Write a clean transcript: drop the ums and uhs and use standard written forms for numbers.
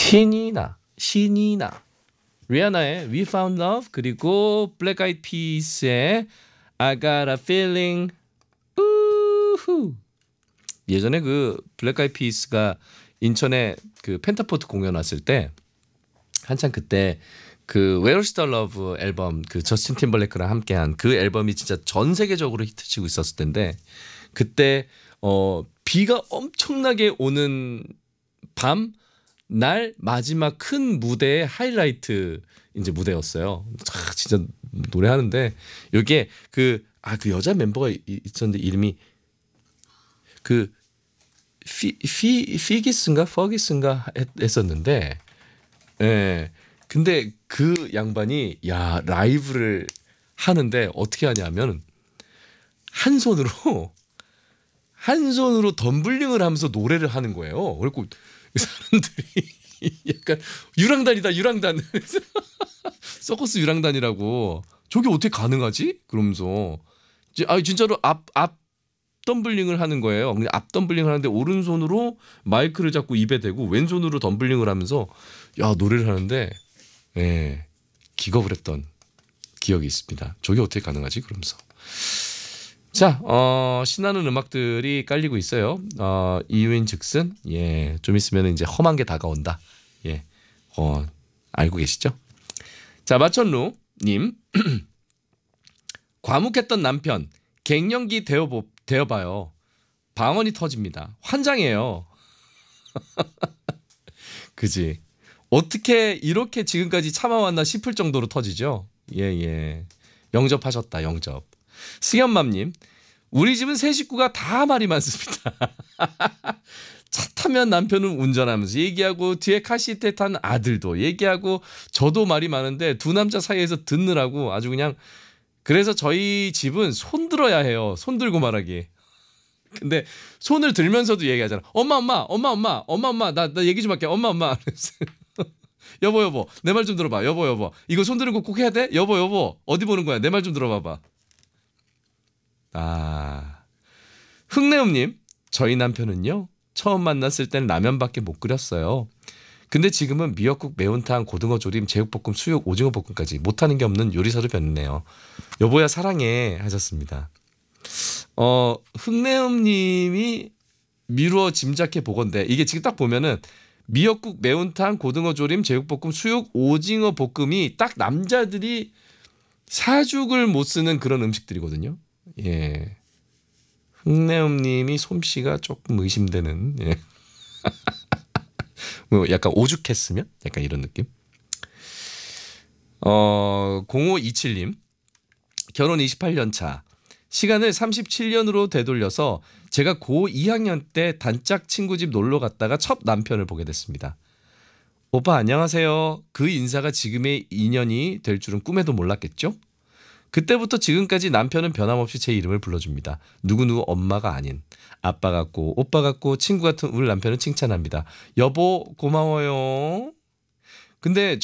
신이나 리아나의 We Found Love 그리고 블랙 아이드 피스의 I Got a Feeling. 우후. 예전에 그 블랙 아이드 피스가 인천에 그 펜타포트 공연 왔을 때 한창 그때 그 Where's the Love 앨범 그 저스틴 팀벌레이크랑 함께한 그 앨범이 진짜 전 세계적으로 히트치고 있었을 텐데 그때 비가 엄청나게 오는 밤 날 마지막 큰 무대의 하이라이트 이제 무대였어요. 진짜 노래하는데 여기에 그 여자 멤버가 있었는데 이름이 그 피기스인가 퍼기스인가 했었는데 예. 근데 그 양반이 라이브를 하는데 어떻게 하냐면 한 손으로 덤블링을 하면서 노래를 하는 거예요. 그리고 사람들이 약간 유랑단이다. 서커스 유랑단이라고. 저게 어떻게 가능하지? 그러면서 진짜로 앞 덤블링을 하는 거예요. 근데 앞 덤블링을 하는데 오른손으로 마이크를 잡고 입에 대고 왼손으로 덤블링을 하면서 노래를 하는데 기겁을 했던 기억이 있습니다. 저게 어떻게 가능하지? 그러면서. 자, 신나는 음악들이 깔리고 있어요. 이유인즉슨 좀 있으면 이제 험한 게 다가온다. 알고 계시죠? 자, 마천루님 과묵했던 남편 갱년기 되어봐요. 방언이 터집니다. 환장해요. 그지? 어떻게 이렇게 지금까지 참아왔나 싶을 정도로 터지죠. 영접하셨다. 영접. 승현맘님, 우리 집은 세 식구가 다 말이 많습니다. 차 타면 남편은 운전하면서 얘기하고 뒤에 카시트에 탄 아들도 얘기하고 저도 말이 많은데 두 남자 사이에서 듣느라고 아주 그냥. 그래서 저희 집은 손 들어야 해요. 손 들고 말하기. 근데 손을 들면서도 얘기하잖아. 엄마 나 얘기 좀 할게. 엄마 여보 내 말 좀 들어봐. 여보 이거 손 드는 거 꼭 해야 돼? 여보 어디 보는 거야? 내 말 좀 들어봐봐. 흥내음님, 저희 남편은요 처음 만났을 땐 라면밖에 못 끓였어요. 근데 지금은 미역국, 매운탕, 고등어 조림, 제육볶음, 수육, 오징어 볶음까지 못하는 게 없는 요리사로 변했네요. 여보야 사랑해 하셨습니다. 흥내음님이 미루어 짐작해 보건데 이게 지금 딱 보면은 미역국, 매운탕, 고등어 조림, 제육볶음, 수육, 오징어 볶음이 딱 남자들이 사죽을 못 쓰는 그런 음식들이거든요. 흥내음님이 솜씨가 조금 의심되는. 뭐 약간 오죽했으면 약간 이런 느낌. 0527님 결혼 28년 차. 시간을 37년으로 되돌려서 제가 고 2학년 때 단짝 친구 집 놀러 갔다가 첫 남편을 보게 됐습니다. 오빠 안녕하세요. 그 인사가 지금의 인연이 될 줄은 꿈에도 몰랐겠죠? 그때부터 지금까지 남편은 변함없이 제 이름을 불러줍니다. 누구누구 엄마가 아닌 아빠 같고 오빠 같고 친구 같은 우리 남편은 칭찬합니다. 여보 고마워요. 근데